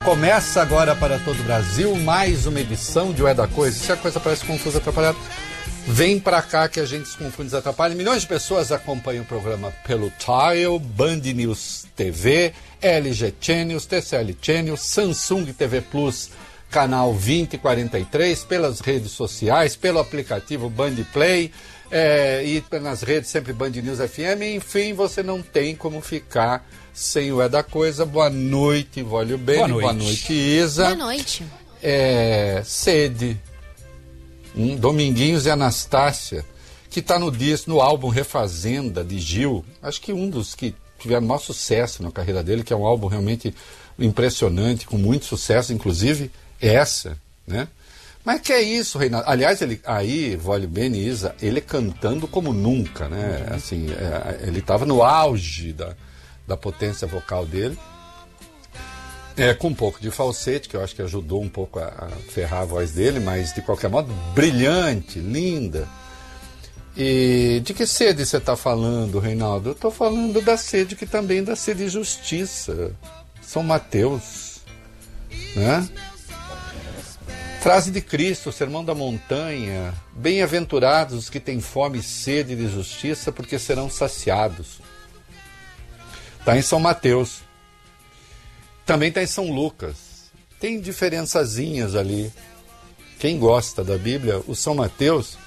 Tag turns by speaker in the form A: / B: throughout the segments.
A: Começa agora para todo o Brasil mais uma edição de O É da Coisa. Se a coisa parece confusa, atrapalhada, vem pra cá que a gente se confunde e desatrapalha. Milhões de pessoas acompanham o programa pelo Tile, Band News TV, LG Channels, TCL Channels, Samsung TV Plus, canal 2043, pelas redes sociais, pelo aplicativo Band Play e nas redes sempre Band News FM. Enfim, você não tem como ficar sem o É da Coisa. Boa noite, Vólio Bene. Boa noite, Isa.
B: Boa noite.
A: Sede, Dominguinhos e Anastácia, que está no álbum Refazenda, de Gil. Acho que um dos que tiveram maior sucesso na carreira dele, que é um álbum realmente impressionante, com muito sucesso, inclusive essa, né? Mas que é isso, Reinaldo? Aliás, Vólio Bene e Isa, ele cantando como nunca, né? Assim, ele estava no auge da potência vocal dele, com um pouco de falsete, que eu acho que ajudou um pouco a ferrar a voz dele, mas de qualquer modo, brilhante, linda. E de que sede você está falando, Reinaldo? Eu estou falando da sede que também da sede de justiça. São Mateus, né? Frase de Cristo, Sermão da Montanha: bem-aventurados os que têm fome e sede de justiça, porque serão saciados. Está em São Mateus. Também está em São Lucas. Tem diferençazinhas ali. Quem gosta da Bíblia, o São Mateus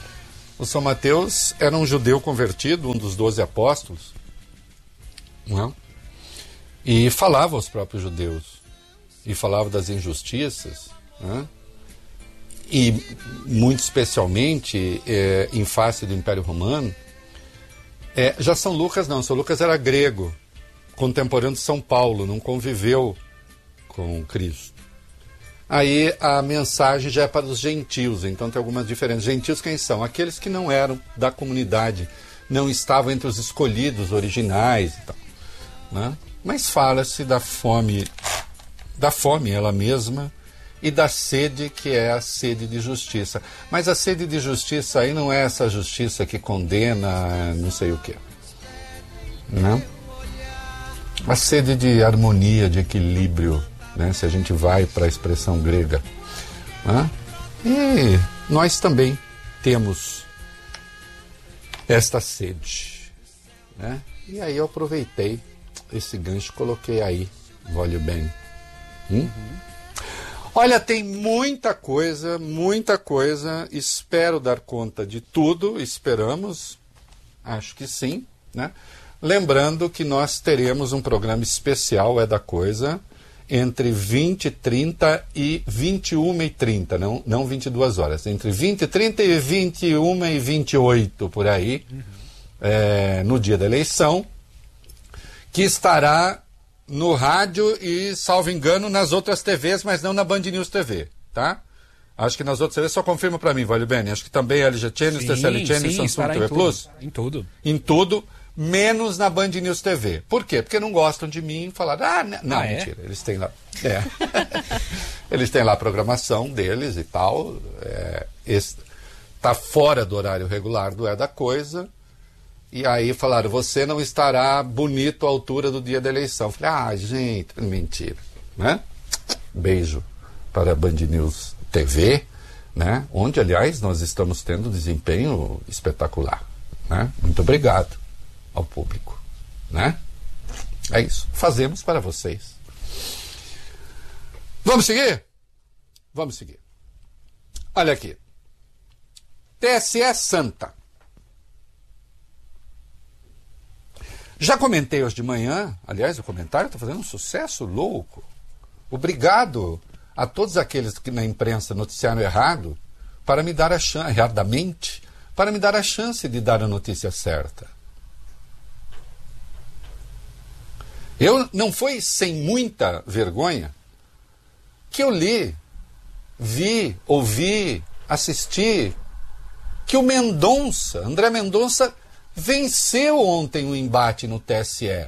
A: era um judeu convertido, um dos 12 apóstolos, não é? E falava aos próprios judeus, e falava das injustiças, não é? E muito especialmente em face do Império Romano. Já São Lucas não, São Lucas era grego, contemporâneo de São Paulo, não conviveu com Cristo. Aí a mensagem já é para os gentios, então tem algumas diferenças. Gentios quem são? Aqueles que não eram da comunidade, não estavam entre os escolhidos originais e tal, né? Mas fala-se da fome ela mesma, e da sede, que é a sede de justiça. Mas a sede de justiça aí não é essa justiça que condena não sei o quê, né? A sede de harmonia, de equilíbrio, né? Se a gente vai para a expressão grega, né? E nós também temos esta sede, né? E aí eu aproveitei esse gancho, coloquei aí, Vólio Bene. Olha, tem muita coisa, espero dar conta de tudo, esperamos, acho que sim, né? Lembrando que nós teremos um programa especial, É da Coisa, entre 20h30 e 21h30, não 22 horas, entre 20h30 e 21h28, por aí, no dia da eleição, que estará no rádio e, salvo engano, nas outras TVs, mas não na Band News TV, tá? Acho que nas outras TVs, só confirma para mim, Vólio Bene, acho que também LG Channels, TCL Channels, Samsung TV Plus.
C: Em tudo.
A: Em tudo, menos na Band News TV. Por quê? Porque não gostam de mim e falaram, mentira, eles têm lá. Eles têm lá a programação deles e tal. Tá fora do horário regular do É da Coisa. E aí falaram, você não estará bonito à altura do dia da eleição. Falei, gente, mentira, né? Beijo para a Band News TV, né? Onde, aliás, nós estamos tendo desempenho espetacular, né? Muito obrigado ao público, né? É isso, fazemos para vocês. Vamos seguir? Vamos seguir. Olha aqui. TSE Santa. Já comentei hoje de manhã, aliás, o comentário está fazendo um sucesso louco. Obrigado a todos aqueles que na imprensa noticiaram errado, para me dar a chance, erradamente, para me dar a chance de dar a notícia certa. Eu não foi sem muita vergonha que eu li, vi, ouvi, assisti, que o André Mendonça, venceu ontem o embate no TSE.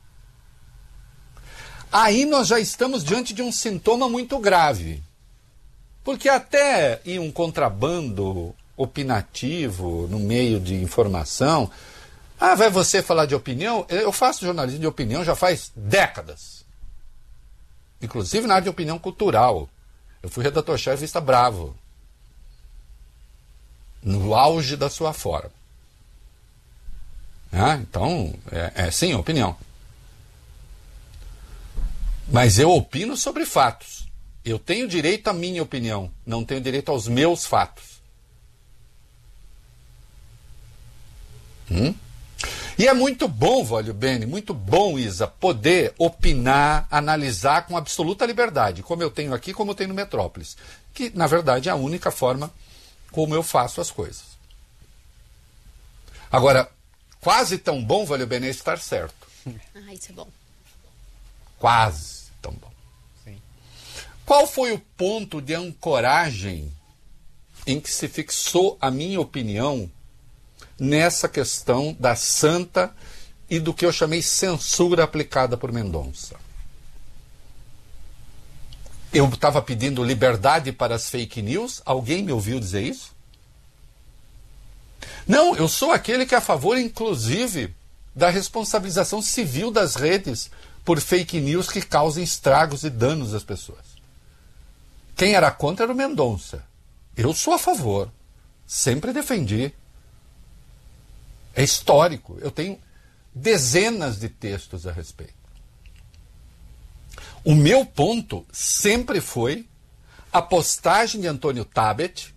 A: Aí nós já estamos diante de um sintoma muito grave. Porque até em um contrabando opinativo, no meio de informação, vai você falar de opinião? Eu faço jornalismo de opinião já faz décadas. inclusive na área de opinião cultural. Eu fui redator-chefe da revista Bravo, no auge da sua forma. Então, sim, opinião. Mas eu opino sobre fatos. Eu tenho direito à minha opinião, não tenho direito aos meus fatos. E é muito bom, Vólio Bene, muito bom, Isa, poder opinar, analisar com absoluta liberdade, como eu tenho aqui, como eu tenho no Metrópolis, que, na verdade, é a única forma como eu faço as coisas. Agora, quase tão bom, Vólio Bene, é estar certo.
B: Isso é bom.
A: Quase tão bom.
C: Sim.
A: Qual foi o ponto de ancoragem em que se fixou a minha opinião nessa questão da santa e do que eu chamei censura aplicada por Mendonça? Eu estava pedindo liberdade para as fake news? Alguém me ouviu dizer isso? Não, eu sou aquele que é a favor, inclusive, da responsabilização civil das redes por fake news que causem estragos e danos às pessoas. Quem era contra era o Mendonça. Eu sou a favor. Sempre defendi. É histórico. Eu tenho dezenas de textos a respeito. O meu ponto sempre foi a postagem de Antônio Tabet,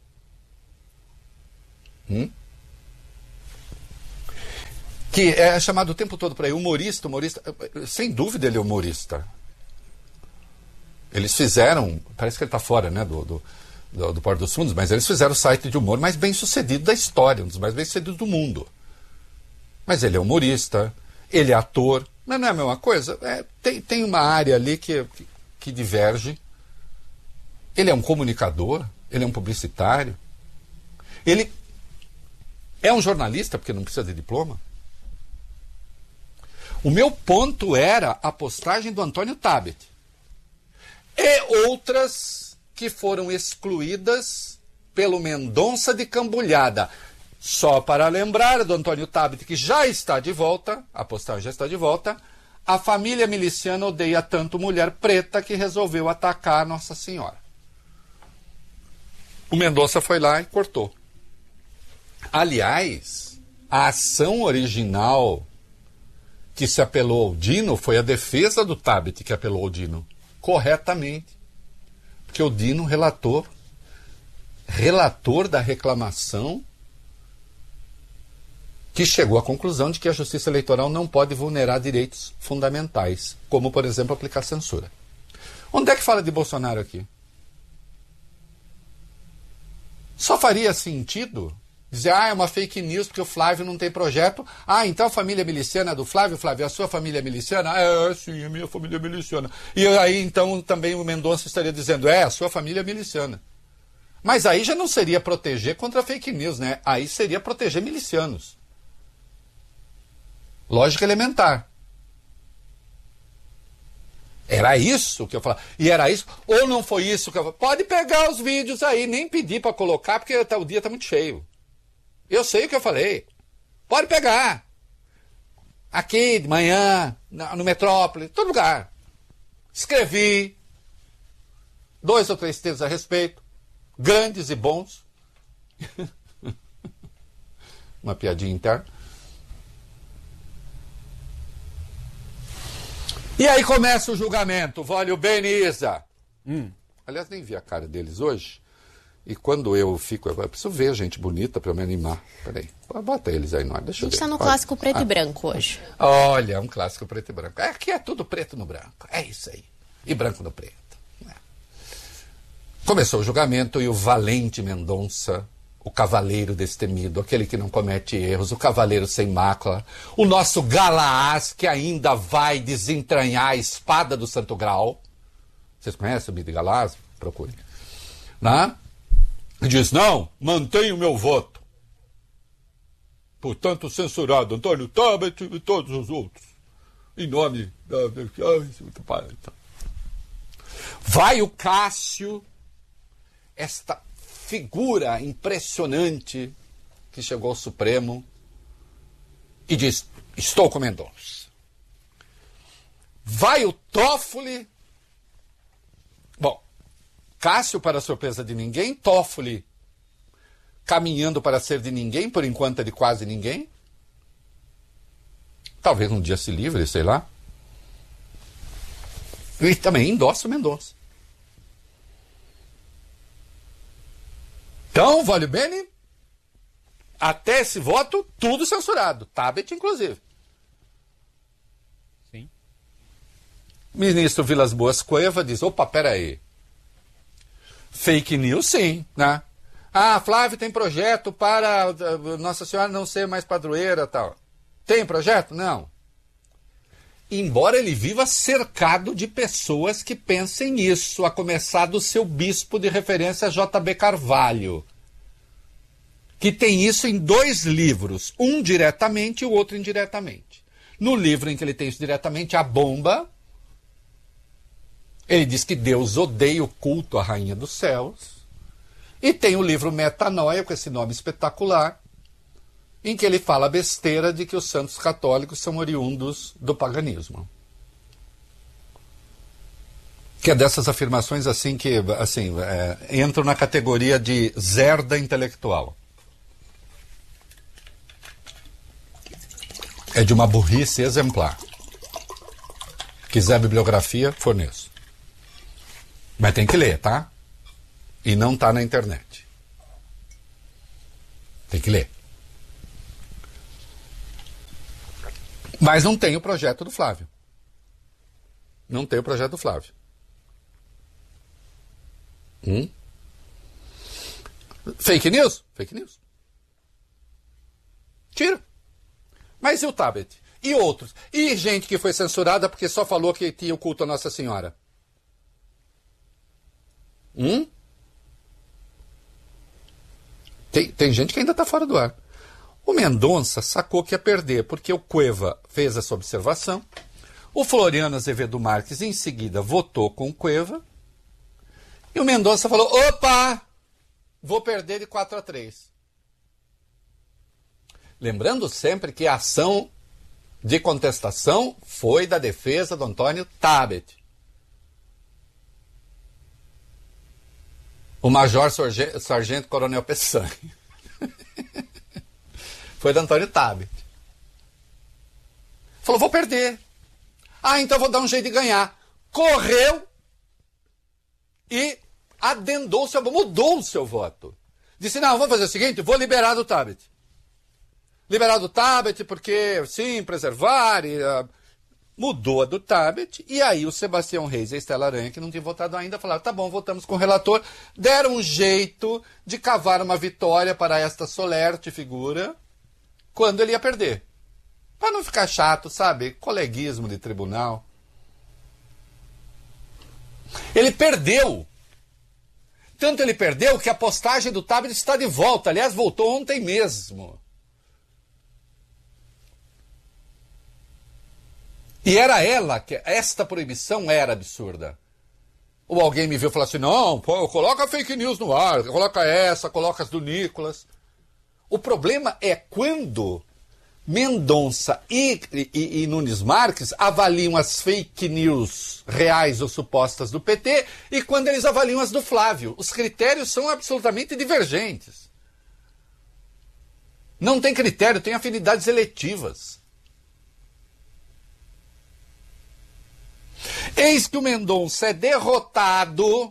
A: que é chamado o tempo todo por aí humorista, sem dúvida ele é humorista. Eles fizeram, parece que ele está fora, né, do Porto dos Fundos, mas eles fizeram o site de humor mais bem sucedido da história, um dos mais bem sucedidos do mundo. Mas ele é humorista, ele é ator, mas não é a mesma coisa. Tem uma área ali que diverge. Ele é um comunicador, ele é um publicitário, ele é um jornalista, porque não precisa de diploma. O meu ponto era a postagem do Antônio Tabet e outras que foram excluídas pelo Mendonça de Cambulhada. Só para lembrar do Antônio Tabet, que já está de volta, a postagem já está de volta, a família miliciana odeia tanto mulher preta que resolveu atacar Nossa Senhora. O Mendonça foi lá e cortou. Aliás, a ação original que se apelou ao Dino foi a defesa do Tabet que apelou ao Dino. Corretamente. Porque o Dino, relator da reclamação, que chegou à conclusão de que a Justiça Eleitoral não pode vulnerar direitos fundamentais, como, por exemplo, aplicar censura. Onde é que fala de Bolsonaro aqui? Só faria sentido dizer, é uma fake news porque o Flávio não tem projeto. Então a família miliciana é do Flávio, a sua família é miliciana? Sim, a minha família é miliciana. E aí, então, também o Mendonça estaria dizendo, a sua família é miliciana. Mas aí já não seria proteger contra fake news, né? Aí seria proteger milicianos. Lógica elementar. Era isso que eu falava. E era isso, ou não foi isso que eu falava? Pode pegar os vídeos aí, nem pedir para colocar, porque o dia está muito cheio. Eu sei o que eu falei. Pode pegar. Aqui, de manhã, no Metrópole, todo lugar. Escrevi 2 ou 3 textos a respeito, grandes e bons. Uma piadinha interna. E aí começa o julgamento, Vólio Bene e Isa. Aliás, nem vi a cara deles hoje. E quando eu fico... Eu preciso ver gente bonita para me animar. Peraí, bota eles aí, não. Deixa eu ver.
B: A gente está no clássico preto e branco hoje.
A: Olha, um clássico preto e branco. Aqui é tudo preto no branco. É isso aí. E branco no preto. Começou o julgamento e o valente Mendonça, o cavaleiro destemido, aquele que não comete erros, o cavaleiro sem mácula, o nosso Galaás, que ainda vai desentranhar a espada do Santo Grau. Vocês conhecem o mito de Galaás? Procurem. Diz, não, mantenho o meu voto. Portanto, censurado Antônio Tabet e todos os outros. Em nome da... Vai o Cássio, esta figura impressionante que chegou ao Supremo e diz, estou com Mendonça. Vai o Toffoli Cássio, para a surpresa de ninguém, Toffoli caminhando para ser de ninguém, por enquanto é de quase ninguém. Talvez um dia se livre, sei lá. E também endossa o Mendonça. Então, vale bene, até esse voto, tudo censurado. Tabet, inclusive.
C: Sim.
A: Ministro Vilas Boas Cueva diz, opa, peraí. Fake news, sim, né? Ah, Flávio tem projeto para Nossa Senhora não ser mais padroeira e tal. Tem projeto? Não. Embora ele viva cercado de pessoas que pensem isso, a começar do seu bispo de referência, J.B. Carvalho, que tem isso em 2 livros, um diretamente e o outro indiretamente. No livro em que ele tem isso diretamente, A Bomba, ele diz que Deus odeia o culto à Rainha dos Céus. E tem o livro Metanoia, com esse nome espetacular, em que ele fala besteira de que os santos católicos são oriundos do paganismo. Que é dessas afirmações assim que entram na categoria de zerda intelectual. É de uma burrice exemplar. Quiser bibliografia, forneço. Mas tem que ler, tá? E não está na internet. Tem que ler. Mas não tem o projeto do Flávio. Não tem o projeto do Flávio. Fake news? Fake news. Tira. Mas e o Tabet? E outros? E gente que foi censurada porque só falou que tinha o culto a Nossa Senhora? Tem gente que ainda está fora do ar. O Mendonça sacou que ia perder, porque o Cueva fez essa observação. O Floriano Azevedo Marques, em seguida, votou com o Cueva. E o Mendonça falou, opa, vou perder de 4-3. Lembrando sempre que a ação de contestação foi da defesa do Antônio Tabet. O Major Sargento Coronel Peçanha. Foi do Antônio Tabet. Falou, vou perder. Ah, então vou dar um jeito de ganhar. Correu e adendou mudou o seu voto. Disse, não, vamos fazer o seguinte, vou liberar do Tabet. Liberar do Tabet porque, sim, preservar. Mudou a do Tabet, e aí o Sebastião Reis e a Estela Aranha, que não tinham votado ainda, falaram, tá bom, votamos com o relator. Deram um jeito de cavar uma vitória para esta solerte figura quando ele ia perder. Para não ficar chato, sabe? Coleguismo de tribunal. Ele perdeu. Tanto ele perdeu que a postagem do Tabet está de volta. Aliás, voltou ontem mesmo. E era ela, que esta proibição era absurda. Ou alguém me viu falar assim, não, pô, coloca fake news no ar, coloca essa, coloca as do Nicolas. O problema é quando Mendonça e Nunes Marques avaliam as fake news reais ou supostas do PT e quando eles avaliam as do Flávio. Os critérios são absolutamente divergentes. Não tem critério, tem afinidades eletivas. Eis que o Mendonça é derrotado,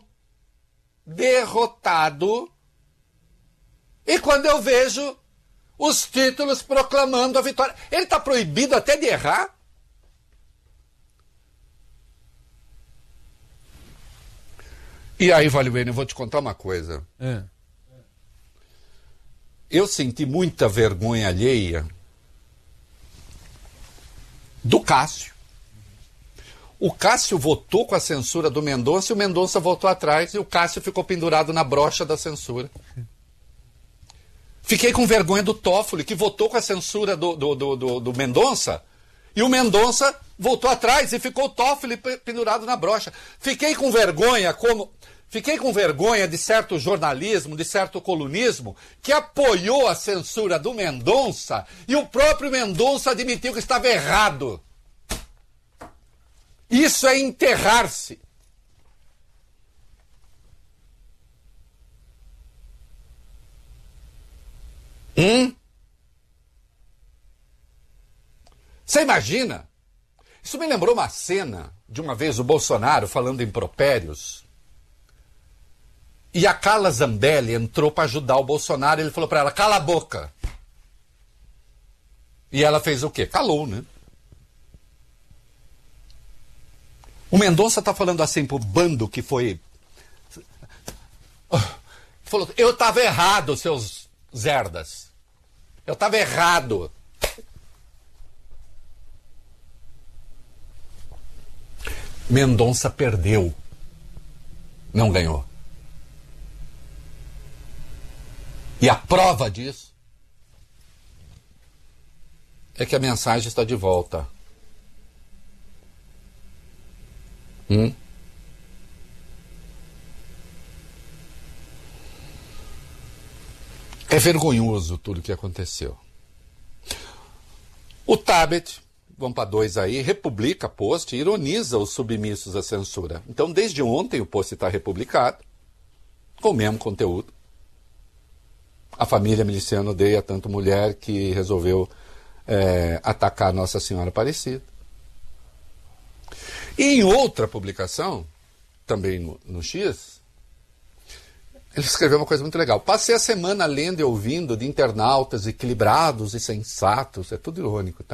A: e quando eu vejo os títulos proclamando a vitória, ele está proibido até de errar? E aí, Valibene, eu vou te contar uma coisa. Eu senti muita vergonha alheia do Cássio. O Cássio votou com a censura do Mendonça e o Mendonça votou atrás e o Cássio ficou pendurado na brocha da censura. Fiquei com vergonha do Toffoli, que votou com a censura do Mendonça e o Mendonça voltou atrás e ficou o Toffoli pendurado na brocha. Fiquei com vergonha de certo jornalismo, de certo colunismo, que apoiou a censura do Mendonça e o próprio Mendonça admitiu que estava errado. Isso é enterrar-se. Você imagina? Isso me lembrou uma cena de uma vez o Bolsonaro falando impropérios. E a Carla Zambelli entrou para ajudar o Bolsonaro. Ele falou para ela, cala a boca. E ela fez o quê? Calou, né? O Mendonça está falando assim pro bando que foi... Falou, eu estava errado, seus zerdas. Eu estava errado. Mendonça perdeu. Não ganhou. E a prova disso é que a mensagem está de volta. É vergonhoso tudo o que aconteceu. O Tabet, vamos para 2 aí, republica post e ironiza os submissos à censura. Então, desde ontem o post está republicado, com o mesmo conteúdo. A família miliciana odeia tanto mulher que resolveu atacar Nossa Senhora Aparecida. E em outra publicação, também no X, ele escreveu uma coisa muito legal. Passei a semana lendo e ouvindo de internautas equilibrados e sensatos, é tudo irônico, tá?